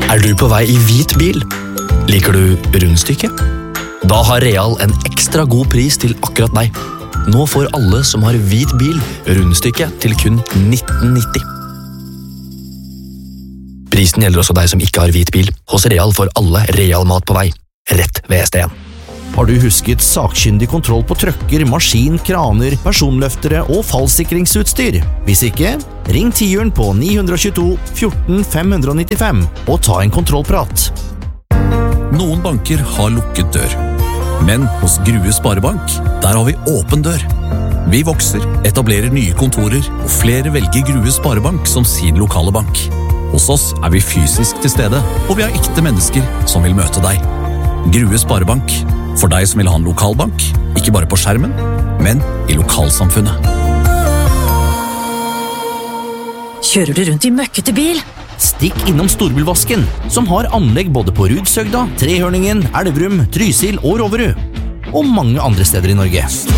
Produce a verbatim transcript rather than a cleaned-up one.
Er du på vei i hvit bil? Liker du rundstykke? Da har Real en ekstra god pris til akkurat deg. Nå får alle som har hvit bil rundstykke til kun nitten nitti. Prisen gjelder også deg som ikke har hvit bil. Hos Real får alle Real mat på vei, rett ved S D en. Har du husket sakkyndig kontroll på trøkker, maskin, kraner, personløftere og fallsikringsutstyr? Hvis ikke, ring tiuren på ni to to fjorten fem nittifem og ta en kontrollprat. Noen banker har lukket dør. Men hos Grue Sparebank, der har vi åpen dør. Vi vokser, etablerer nye kontorer, og flere velger Grue Sparebank som sin lokale bank. Hos oss er vi fysisk til stede, og vi har ekte mennesker som vil møte deg. Grue Sparebank, for deg som vil ha en lokalbank, ikke bare på skjermen, men i lokalsamfunnet. Kjører du rundt i møkkete bil? Stikk innom Storbilvasken, som har anlegg både på Rudsøgda, Trehørningen, Elverum, Trysil og Roverud. Og mange andre steder i Norge.